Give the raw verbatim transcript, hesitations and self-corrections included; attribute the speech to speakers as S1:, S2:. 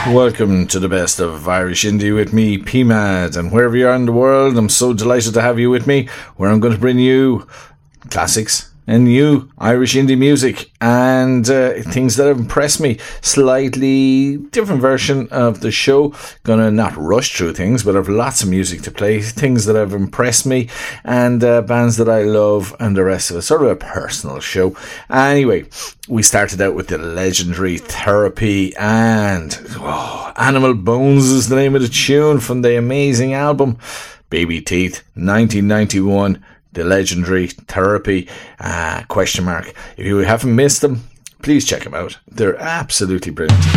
S1: Welcome to the best of Irish Indie with me, P M A D, and wherever you are in the world, I'm so delighted to have you with me, where I'm going to bring you classics and new Irish indie music and uh, things that have impressed me. Slightly different version of the show. Gonna not rush through things, but I've lots of music to play, things that have impressed me and uh, bands that I love and the rest of it. Sort of a personal show. Anyway, we started out with the legendary Therapy and oh, Animal Bones is the name of the tune from the amazing album Baby Teeth, nineteen ninety-one. The legendary Therapy, uh, question mark. If you haven't missed them, please check them out. They're absolutely brilliant.